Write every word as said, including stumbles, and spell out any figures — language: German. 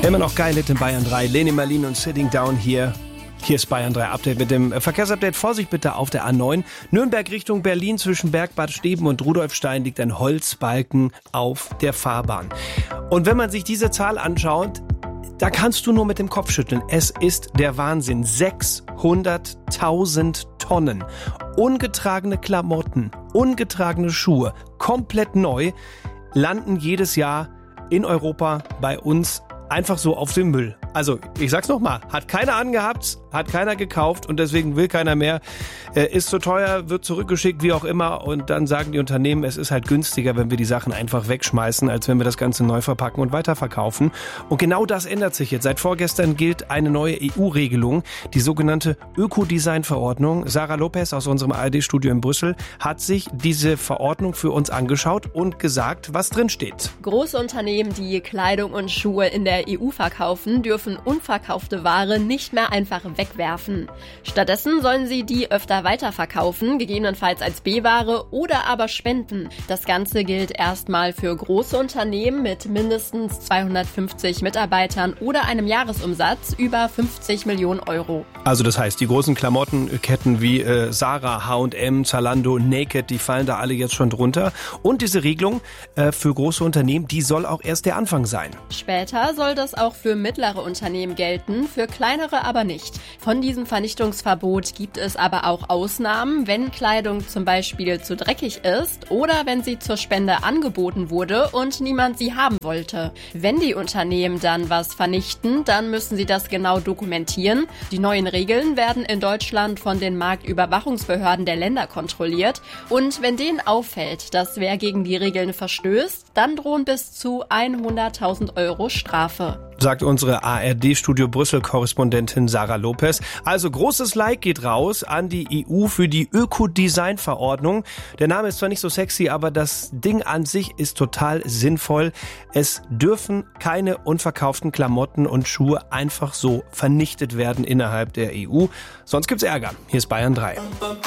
Immer noch geil Hit in Bayern drei. Leni Marlin und Sitting Down hier. Hier ist Bayern drei Update mit dem Verkehrsupdate. Vorsicht bitte auf der A neun. Nürnberg Richtung Berlin zwischen Bergbad Steben und Rudolfstein liegt ein Holzbalken auf der Fahrbahn. Und wenn man sich diese Zahl anschaut, da kannst du nur mit dem Kopf schütteln. Es ist der Wahnsinn. sechshunderttausend Tonnen. Ungetragene Klamotten, ungetragene Schuhe, komplett neu, landen jedes Jahr in Europa bei uns einfach so auf dem Müll. Also, ich sag's nochmal, hat keiner angehabt, hat keiner gekauft und deswegen will keiner mehr. Äh, ist zu teuer, wird zurückgeschickt, wie auch immer. Und dann sagen die Unternehmen, es ist halt günstiger, wenn wir die Sachen einfach wegschmeißen, als wenn wir das Ganze neu verpacken und weiterverkaufen. Und genau das ändert sich jetzt. Seit vorgestern gilt eine neue E U-Regelung, die sogenannte Ökodesign-Verordnung. Sarah Lopez aus unserem A R D-Studio in Brüssel hat sich diese Verordnung für uns angeschaut und gesagt, was drin steht. Große Unternehmen, die Kleidung und Schuhe in der E U verkaufen, dürfen unverkaufte Ware nicht mehr einfach wegwerfen. Stattdessen sollen sie die öfter weiterverkaufen, gegebenenfalls als B-Ware oder aber spenden. Das Ganze gilt erstmal für große Unternehmen mit mindestens zweihundertfünfzig Mitarbeitern oder einem Jahresumsatz über fünfzig Millionen Euro. Also das heißt, die großen Klamottenketten wie äh, Zara, H und M, Zalando, Naked, die fallen da alle jetzt schon drunter. Und diese Regelung äh, für große Unternehmen, die soll auch erst der Anfang sein. Später soll das auch für mittlere Unternehmen gelten, für kleinere aber nicht. Von diesem Vernichtungsverbot gibt es aber auch Ausnahmen, wenn Kleidung zum Beispiel zu dreckig ist oder wenn sie zur Spende angeboten wurde und niemand sie haben wollte. Wenn die Unternehmen dann was vernichten, dann müssen sie das genau dokumentieren. Die neuen Regeln werden in Deutschland von den Marktüberwachungsbehörden der Länder kontrolliert und wenn denen auffällt, dass wer gegen die Regeln verstößt, dann drohen bis zu hunderttausend Euro Strafe. Sagt unsere A R D-Studio Brüssel-Korrespondentin Sarah Lopez. Also großes Like geht raus an die E U für die Ökodesign-Verordnung. Der Name ist zwar nicht so sexy, aber das Ding an sich ist total sinnvoll. Es dürfen keine unverkauften Klamotten und Schuhe einfach so vernichtet werden innerhalb der E U. Sonst gibt's Ärger. Hier ist Bayern drei.